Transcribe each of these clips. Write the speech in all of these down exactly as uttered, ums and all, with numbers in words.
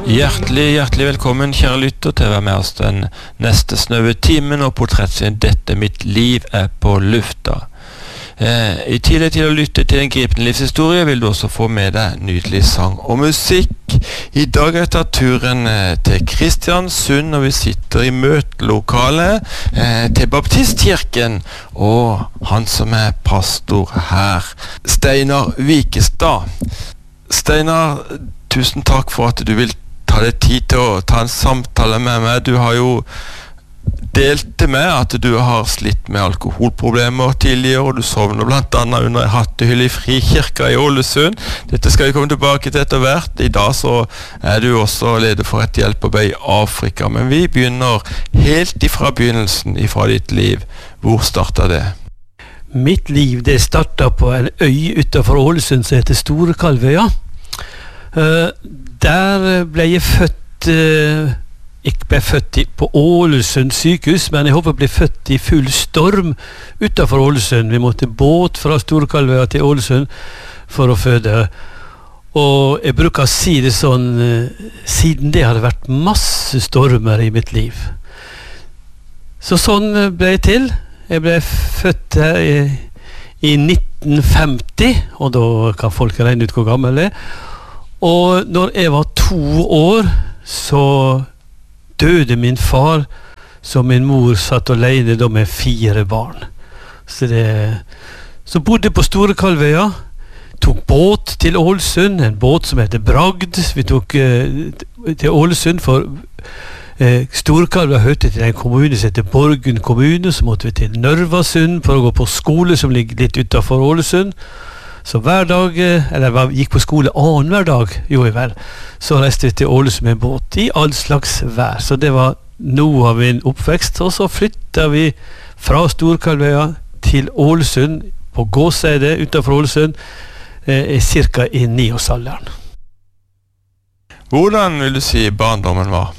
Hjertelig, hjertelig velkommen, kjære lytter, til å være med oss den neste snøve timen og portrettserien Dette mitt liv er på lufta. Eh, I tillegg til å lytte til en gripende livshistorie vil du også få med deg nydelig sang og musikk. I dag har jeg tatt turen eh, til Kristiansund, og vi sitter i møtelokalet eh, til Baptistkirken, og han som er pastor her, Steinar Vikestad. Steinar, tusen takk for at du vil ta deg tid til å ta en samtale med meg. Du har jo delt det med at du har slitt med alkoholproblemer tidligere, og du sovner blant annet under en hattehylle i Frikirka i Ålesund. Dette skal vi komme tilbake til etter hvert. I dag så er du også leder for et hjelpearbeid i Afrika, men vi begynner helt ifra begynnelsen, ifra ditt liv. Hvor startet det? Mitt liv, det startet på en øy utenfor Ålesund som heter Storekalvøya. Uh, der ble jeg født uh, jeg ble født i, på Ålesund sykehus, men jeg håper jeg ble født i full storm utenfor Ålesund. Vi måtte båt fra Storekalvøya til Ålesund for å føde, og jeg bruker å si det sånn uh, siden det hadde vært masse stormer i mitt liv. Så sånn ble jeg til. Jeg ble født her i, i nitten femti, og da kan folk regne ut hvor gammel jeg er. Og når jeg var to år, så døde min far, så min mor satt alene da med fire barn. Så, det, så bodde jeg på Storekalvøya, tok båt til Ålesund, en båt som heter Bragd. Vi tok eh, til Ålesund for eh, Storekalvøya hørte til en kommune som heter Borgund kommune, så måtte vi til Nørvasund for å gå på skole som ligger litt utenfor Ålesund. Så hver dag, eller jeg gikk på skole annen hver dag, jo jeg vel, så reiste vi til Ålesund med en båt i all slags vær. Så det var noe av min oppvekst, og så flyttet vi fra Storekalvøya til Ålesund, på Gåseide utenfor Ålesund, eh, cirka i niårsalderen. Hvordan vil du si barndommen var?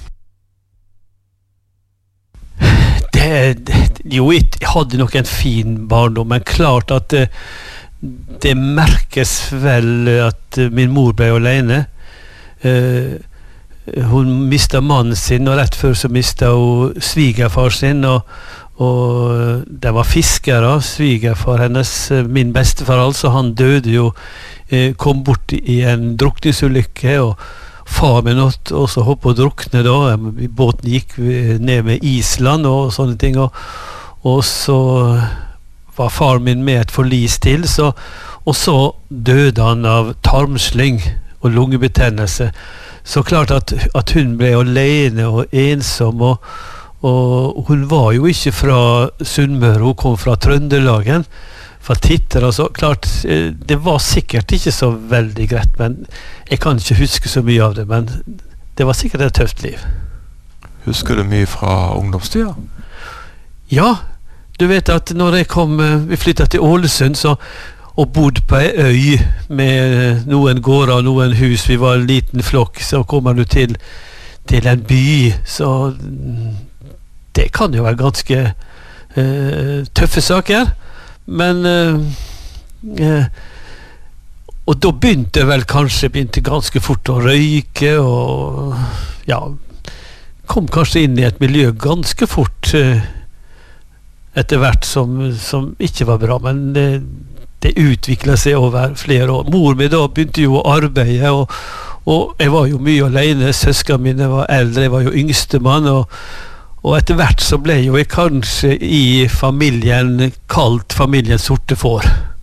Det, det, jo, jeg hadde nok en fin barndom, men klart at eh, det merkes vel at min mor ble alene. Uh, hun mistet mannen sin, og rett før så mistet hun svigerfar sin, og, og det var fiskere. Svigerfar hennes, min bestefar altså, han døde jo, uh, kom bort i en drukningsulykke, og far min også hoppet og drukne da. Båten gikk ned med Island og sånne ting, og, og så var far min med et forlis til, så, og så døde han av tarmslyng og lungebetennelse. Så klart at, at hun ble alene og ensom, og, og hun var jo ikke fra Sunnmøre, hun kom fra Trøndelagen, fra Titter, og så klart, det var sikkert ikke så veldig greit, men jeg kan ikke huske så mye av det, men det var sikkert et tøft liv. Husker du mye fra ungdomstida? Ja, du vet at når jeg kom, vi flyttet til Ålesund, så, og bodde på en øy med noen gårder og noen hus, vi var en liten flokk, så kommer du til, til en by, så det kan jo være ganske uh, tøffe saker, men uh, uh, og da begynte jeg vel kanskje, begynte ganske fort å røyke, og ja, kom kanskje inn i et miljø ganske fort, uh, etter hvert som, som ikke var bra, men det, det utviklet seg over flere år. Mor min da begynte jo å arbeide, og, og jeg var jo mye alene, søskene mine var eldre, jeg var jo yngste mann, og, og etter hvert så ble jo jeg kanskje i familien kalt familien sorte får.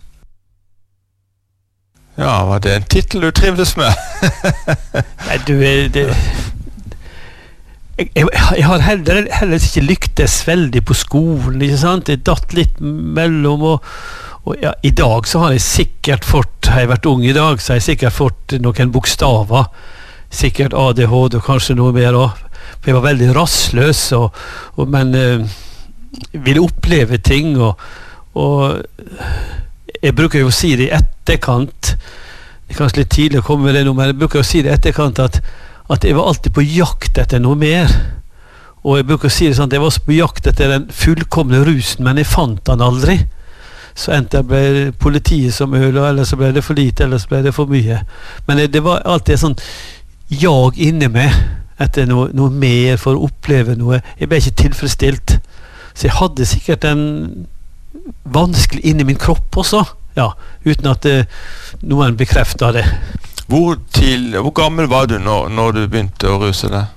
Ja, var det en titel du trivdes med? Nei, du, det... Jeg, jeg, jeg har heller, heller ikke lyktes veldig på skolen, ikke sant? Jeg datt litt mellom, og, og ja, i dag så har jeg sikkert fått, har jeg vært ung i dag, så har jeg sikkert fått noen bokstaver, sikkert A D H D og kanskje noe mer også. For jeg var veldig rastløs, og, og, men uh, ville oppleve ting, og, og jeg bruker jo å si det i etterkant, det er kanskje litt tidlig å komme med det nå, men jeg bruker å si det i etterkant at at jeg var alltid på jakt etter noe mer, og jeg bruker å si det sånn at jeg var også på jakt etter den fullkomne rusen, men jeg fant den aldri. Så enten ble politiet som øl, eller så ble det for lite, eller så ble det for mye. Men det var alltid sånn jag inne med etter noe, noe mer for å oppleve noe. Jeg ble ikke tilfredsstilt. Så jeg hadde sikkert en vanskelig inni min kropp også, ja, uten at uh, noen bekreftet det. Hvor, til, hvor gammel var du når, når du begynte å ruse deg?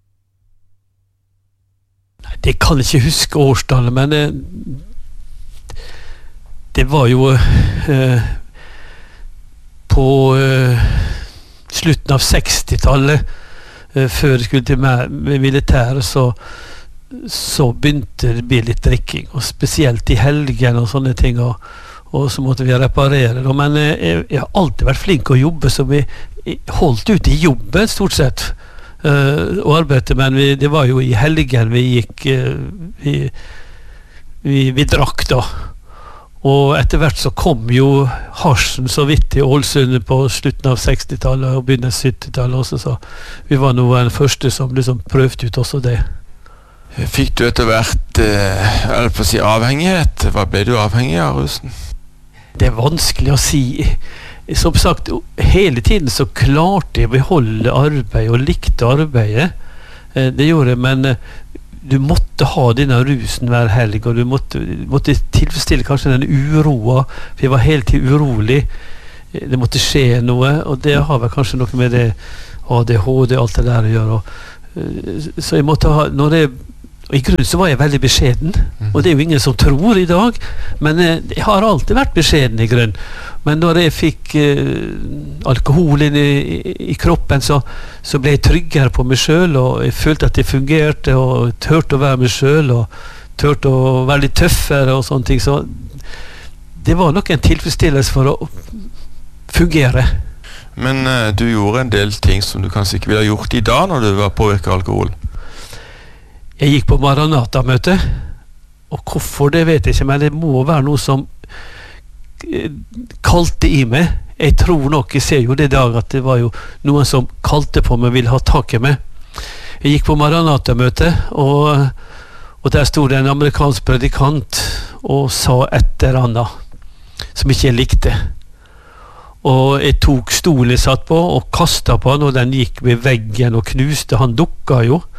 Det kan jeg ikke huske årstallet, men det, det var jo uh, på uh, slutten av sekstitallet, uh, før jeg skulle til med, med militæret, så, så begynte det å bli litt drikking, og spesielt i helgen og sånne ting, og, og så måtte vi reparere. Men uh, jeg, jeg har alltid vært flink å jobbe, så vi holdt ut i jobben stort sett. Uh, og arbeidet, men vi, det var jo i helgen vi gikk uh, vi, vi, vi drakk da, og etter hvert så kom jo hasjen så vidt i Ålesund på slutten av sekstitallet og begynnelsen av syttitallet også, så vi var noen første som liksom prøvde ut også det. Fikk du etter hvert uh, eller på å si avhengighet? Hva ble du avhengig av rusen? Det er vanskelig å si. Som sagt, hele tiden så klarte jeg å beholde arbeid og likte arbeidet. Eh, det gjorde jeg, men eh, du måtte ha denne rusen hver helg, og du måtte, måtte tilfredsstille kanskje den uroa, for jeg var hele tiden urolig. Eh, det måtte skje noe, og det har vel kanskje noe med det A D H D og alt det der å gjøre. Og, eh, så jeg måtte ha, når jeg og i grunnen så var jeg veldig beskjeden, mm. og det er jo ingen som tror i dag, men eh, jeg har alltid vært beskjeden i grunnen. Men når jeg fikk eh, alkohol inn i, i, i kroppen, så, så ble jeg tryggere på meg selv, og jeg følte at jeg fungerte, og tørte å være meg selv, og tørte å være litt tøffere og sånne ting. Så det var nok en tilfredsstillelse for å fungere. Men eh, du gjorde en del ting som du kanskje ikke ville ha gjort i dag når du var påvirket av alkohol? Jeg gikk på Maranata-møte, og hvorfor det vet jeg ikke, men det må være noe som kalte i meg. Jeg tror nok, jeg ser jo det i dag, at det var jo noen som kalte på meg, ville ha tak i meg. Jeg gikk på Maranata-møte, og, og der stod det en amerikansk predikant og sa et eller annet som ikke jeg likte. Og jeg tok stolen jeg satt på og kastet på han, og den gikk ved veggen og knuste. Han dukket jo.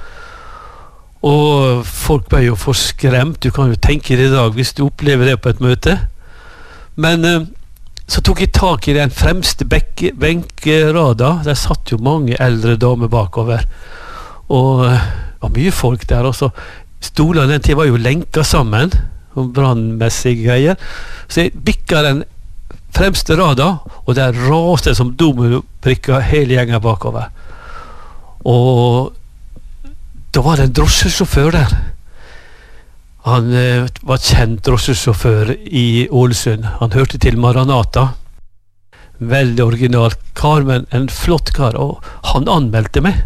Og folk ble jo for skremt. Du kan jo tenke det i dag hvis du opplever det på et møte. Men eh, så tok jeg tak i den fremste benkerada. Der satt jo mange eldre damer bakover, og det eh, var mye folk der også. Stolene den tid var jo lenka sammen, og brannmessige greier. Så jeg bikket den fremste rada, og der raste som dominobrikker hele gjengen bakover. Og da var det en drosjesjåfør der. Han eh, var kjent drosjesjåfør i Ålesund. Han hørte til Maranata. Veldig original kar, men en flott kar. Og han anmeldte meg.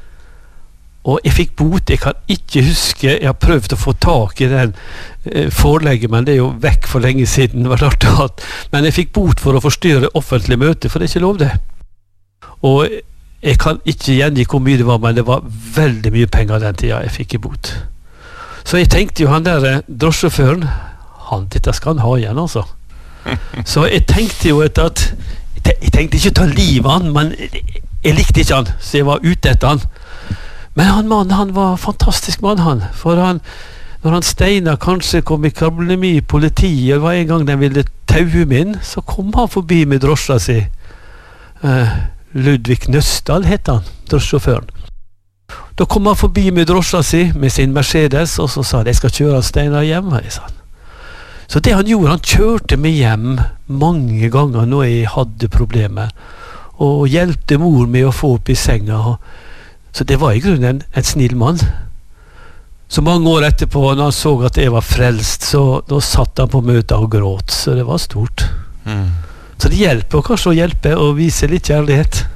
Og jeg fikk bot. Jeg kan ikke huske, jeg har prøvd å få tak i den eh, forelegget, men det er jo vekk for lenge siden. Det var rart. Men jeg fikk bot for å forstyrre offentlig møte, for det er ikke lov det. Og jeg kan ikke gjengi hvor mye det var, men det var veldig mye penger den tida jeg fikk i bot. Så jeg tenkte jo, han der drosjesjåføren, han, dette skal han ha igjen, altså. Så jeg tenkte jo etter at, jeg tenkte ikke å ta livet av han, men jeg likte ikke han, så jeg var ute etter han. Men han mannen, han var fantastisk mann, han. For han, når han Steinar kanskje kom i krablemi i politiet, det var en gang de ville taue min, så kom han forbi med drosja si. Uh, Ludvig Nøsdal het han, drosjesjåføren. Da kom han forbi med drosja si, med sin Mercedes, og så sa han, jeg skal kjøre Steinar hjem, sa han. Så det han gjorde, han kjørte meg hjem mange ganger når jeg hadde problemer, og hjelpte mor med å få opp i senga. Så det var i grunnen en, en snill mann. Så mange år etterpå, når han så at jeg var frelst, så da satt han på møtet og gråt, så det var stort. Mm. Så det hjelper kanskje å hjelpe og vise litt kjærlighet.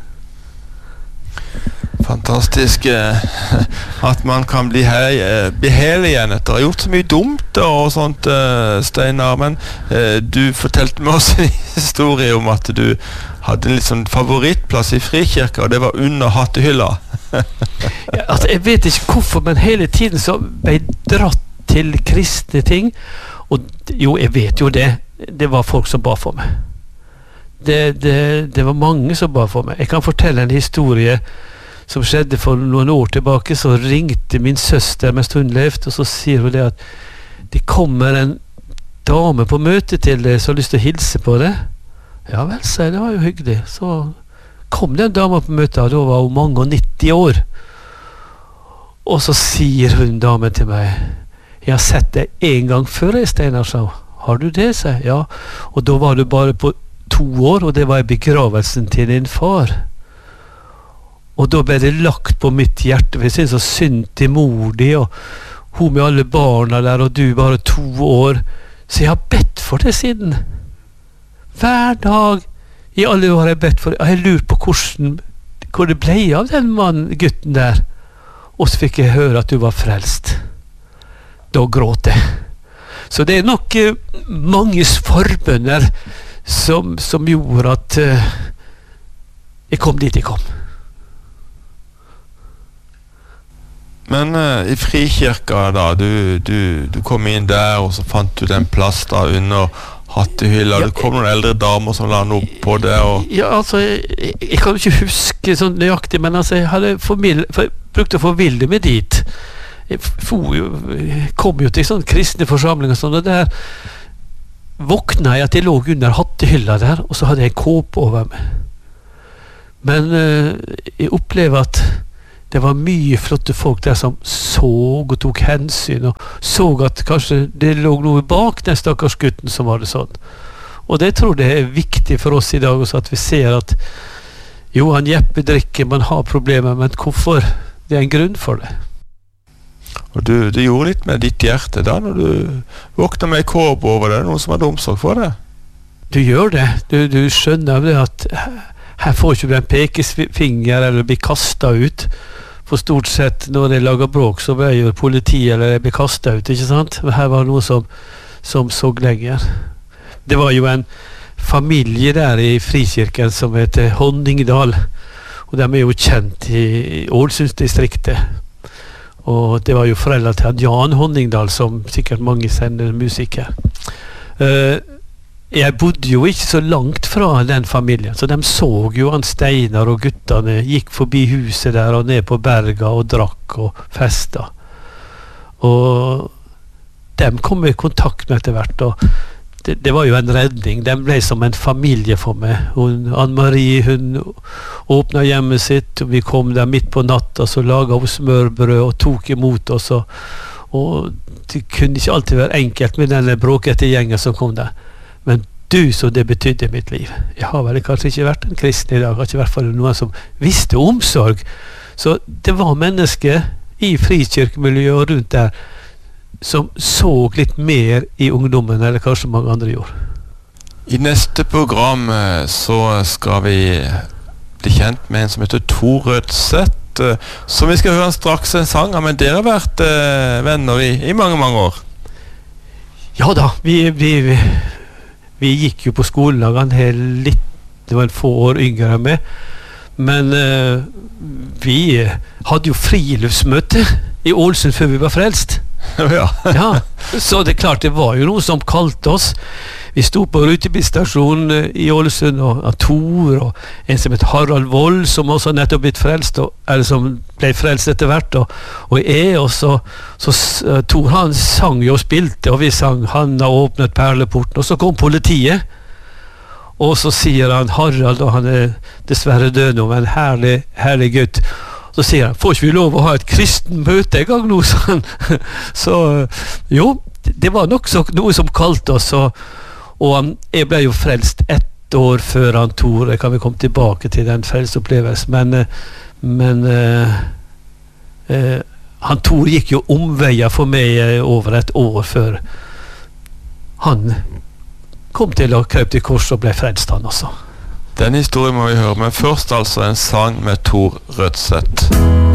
Fantastisk eh, at man kan bli, hei, eh, bli hel igjen etter å ha gjort så mye dumt og sånt, eh, Steinar. Men eh, du fortalte meg også en historie om at du hadde en litt sånn favorittplass i Frikirka, og det var under hattehylla. Ja, altså, jeg vet ikke hvorfor, men hele tiden så ble jeg dratt til kristne ting. Og jo, jeg vet jo det. Det var folk som ba for meg. Det, det, det var mange som ba for meg. Jeg kan fortelle en historie som skjedde for noen år tilbake, så ringte min søster mens hun levde, og så sier hun det at det kommer en dame på møte til deg som har lyst til å hilse på det. Ja vel, sa jeg, det var jo hyggelig. Så kom det en dame på møte, og da var hun mange og nitti år. Og så sier hun damen til meg, jeg har sett deg en gang før, Steinar, sa hun. Har du det, sa jeg? Ja. Og da var du bare på to år, og det var i begravelsen til din far. Og da ble det lagt på mitt hjerte, for jeg synes så synd til mor di, og hun med alle barna der, og du bare to år. Så jeg har bedt for det siden. Hver dag i alle år har jeg bedt for det. Jeg har lurt på hvordan, hvor det ble av den mannen, gutten der. Og så fikk jeg høre at du var frelst. Da gråt jeg. Så det er nok uh, mange forbønner som, som gjorde at uh, jeg kom dit jeg kom. Men uh, i Frikirka da, du, du, du kom inn der, og så fant du den plass da under hattehylla. Ja, det kom noen eldre damer som la noe på det. Og ja, altså, jeg, jeg kan ikke huske sånn nøyaktig, men altså, jeg hadde formidl, for, brukt å forvilde meg dit. Jeg, for, jeg kom jo til sånn kristne forsamlinger og sånn, og der våkna jeg at jeg lå under hattehylla der, og så hadde jeg en kåpe over meg. Men uh, jeg opplever at det var mye flotte folk der som så og tok hensyn, og så at kanskje det lå noe bak den stakkars gutten som var det sånn. Og det tror jeg er viktig for oss i dag også, at vi ser at jo, han Jeppe drikker, man har problemer, men hvorfor? Det er en grunn for det. Og du, du gjorde litt med ditt hjerte da, når du våkna med kåp over det, noen som hadde omsorg for det? Du gjør det. Du, du skjønner det at her får ikke du en pekefinger eller bli kastet ut. For stort sett når jeg lager bråk, så ble jo politi eller jeg ble kastet ut, ikke sant? Men her var det noe som, som så lenger. Det var jo en familie der i Frikirken som heter Honningdal, og de er jo kjent i Ålesundsdistriktet. Og det var jo foreldre til Jan Honningdal, som sikkert mange sender musikk her. Uh, jeg bodde jo ikke så langt fra den familien, så de så jo han Steinar og guttene gikk forbi huset der og ned på berga og drakk og festa. Og de kom i kontakt med etter hvert, og det, det var jo en redning. De ble som en familie for meg. Hun, Anne-Marie, hun åpnet hjemmet sitt, og vi kom der midt på natta, så laget hun smørbrød og tok imot oss, og, og det kunne ikke alltid være enkelt med denne bråkete gjengen som kom der. Men du, så det betydde i mitt liv. Jeg har vel kanskje ikke vært en kristen i dag, har ikke vært for noen som visste omsorg. Så det var mennesker i frikirkemiljøet og rundt der som så litt mer i ungdommen, eller kanskje mange andre gjorde. I neste program så skal vi bli kjent med en som heter Tor Rødseth, som vi skal høre straks en sang av, men dere har vært eh, venner i, i mange, mange år. Ja da, vi, vi, vi Vi gikk jo på skolen, han er litt, det var en få år yngre enn meg, men uh, vi hadde jo friluftsmøte i Ålesund før vi var frelst. Ja. Ja, så det er klart, det var jo noe som kalte oss. Vi sto på rutebilstasjonen uh, i Ålesund, og, og Tor, og en som het Harald Vold, som også nettopp blitt frelst, og, eller som ble frelst etter hvert, og, og jeg, og så, så uh, Tor, han sang jo og spilte, og vi sang Han har åpnet perleporten, og så kom politiet, og så sier han Harald, og han er dessverre død nå, men herlig, herlig gutt. Så sier han, får ikke vi lov å ha et kristen møte en gang nå, sånn. Så jo, det var nok så, noe som kalte oss, og, og jeg ble jo frelst ett år før han Tor. Jeg kan vi komme tilbake til den frelseopplevelsen, men, men uh, uh, han Tor gikk jo omveier for meg over et år før han kom til å krøpe til kors og ble frelst han også. Den historien må vi høre, men først altså en sang med Tor Rødseth.